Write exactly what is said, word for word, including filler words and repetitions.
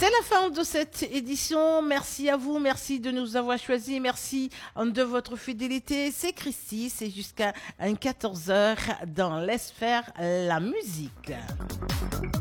C'est la fin de cette édition. Merci à vous, merci de nous avoir choisis, merci de votre fidélité. C'est Christy, c'est jusqu'à quatorze heures dans Laisse faire la musique.